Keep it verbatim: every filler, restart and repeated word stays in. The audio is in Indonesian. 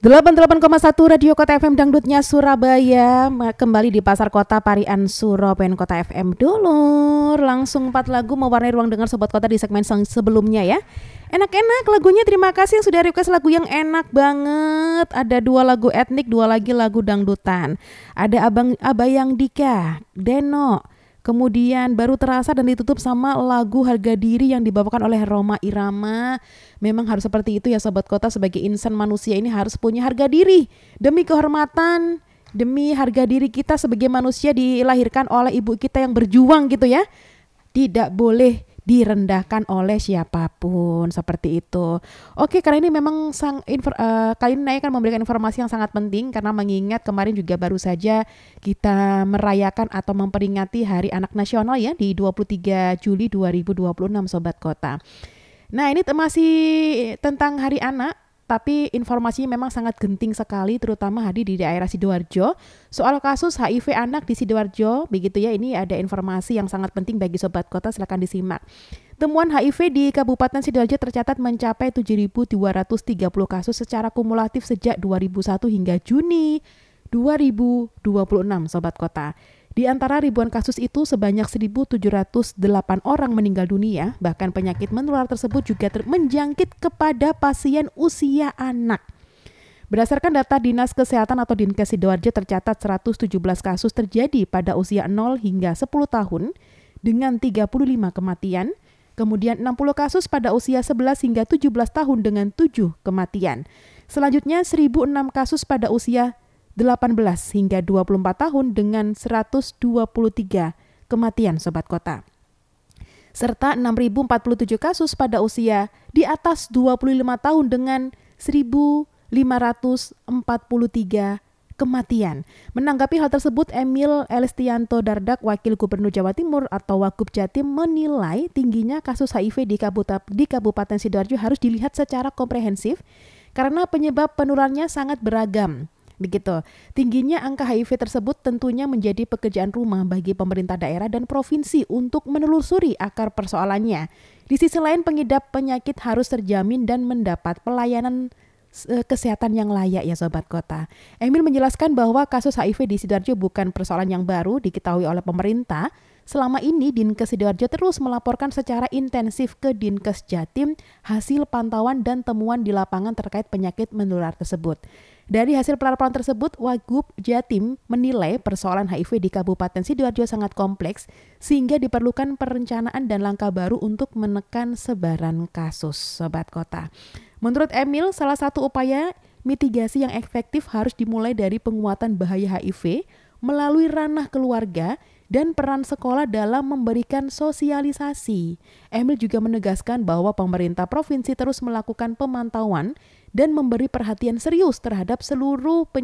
delapan puluh delapan koma satu Radio Kota F M Dangdutnya Surabaya. Kembali di Pasar Kota Parian Surabaya Kota F M dulu. Langsung empat lagu mewarnai ruang dengar Sobat Kota di segmen sebelumnya ya. Enak-enak lagunya, terima kasih yang sudah request lagu yang enak banget. Ada dua lagu etnik, dua lagi lagu dangdutan. Ada Abang Abayang Dika, Deno. Kemudian baru terasa dan ditutup sama lagu Harga Diri yang dibawakan oleh Rhoma Irama. Memang harus seperti itu ya Sobat Kota, sebagai insan manusia ini harus punya harga diri. Demi kehormatan, demi harga diri kita sebagai manusia dilahirkan oleh ibu kita yang berjuang gitu ya. Tidak boleh direndahkan oleh siapapun, seperti itu. Oke, karena ini memang sang infor, uh, kali ini Naya akan memberikan informasi yang sangat penting karena mengingat kemarin juga baru saja kita merayakan atau memperingati Hari Anak Nasional ya di dua puluh tiga Juli dua ribu dua puluh enam Sobat Kota. Nah, ini masih tentang Hari Anak, tapi informasinya memang sangat genting sekali, terutama hadir di daerah Sidoarjo. Soal kasus H I V anak di Sidoarjo, begitu ya, ini ada informasi yang sangat penting bagi Sobat Kota, silakan disimak. Temuan H I V di Kabupaten Sidoarjo tercatat mencapai tujuh ribu dua ratus tiga puluh kasus secara kumulatif sejak dua ribu satu hingga Juni dua ribu dua puluh enam, Sobat Kota. Di antara ribuan kasus itu sebanyak seribu tujuh ratus delapan orang meninggal dunia, bahkan penyakit menular tersebut juga ter- menjangkit kepada pasien usia anak. Berdasarkan data Dinas Kesehatan atau Dinkes Sidoarjo tercatat seratus tujuh belas kasus terjadi pada usia nol hingga sepuluh tahun dengan tiga puluh lima kematian, kemudian enam puluh kasus pada usia sebelas hingga tujuh belas tahun dengan tujuh kematian. Selanjutnya seribu enam kasus pada usia delapan belas hingga dua puluh empat tahun dengan seratus dua puluh tiga kematian Sobat Kota. Serta enam ribu empat puluh tujuh kasus pada usia di atas dua puluh lima tahun dengan seribu lima ratus empat puluh tiga kematian. Menanggapi hal tersebut, Emil Elestianto Dardak, Wakil Gubernur Jawa Timur atau Wagub Jatim, menilai tingginya kasus H I V di Kabupaten, di Kabupaten Sidoarjo harus dilihat secara komprehensif karena penyebab penularannya sangat beragam. Begitu. Tingginya angka H I V tersebut tentunya menjadi pekerjaan rumah bagi pemerintah daerah dan provinsi untuk menelusuri akar persoalannya. Di sisi lain, pengidap penyakit harus terjamin dan mendapat pelayanan e, kesehatan yang layak ya Sobat Kota. Emil menjelaskan bahwa kasus H I V di Sidoarjo bukan persoalan yang baru diketahui oleh pemerintah. Selama ini Dinkes Sidoarjo terus melaporkan secara intensif ke Dinkes Jatim hasil pantauan dan temuan di lapangan terkait penyakit menular tersebut. Dari hasil pelaporan tersebut, Wagub Jatim menilai persoalan H I V di Kabupaten Sidoarjo sangat kompleks sehingga diperlukan perencanaan dan langkah baru untuk menekan sebaran kasus, Sobat Kota. Menurut Emil, salah satu upaya mitigasi yang efektif harus dimulai dari penguatan bahaya H I V melalui ranah keluarga dan peran sekolah dalam memberikan sosialisasi. Emil juga menegaskan bahwa pemerintah provinsi terus melakukan pemantauan dan memberi perhatian serius terhadap seluruh penyakit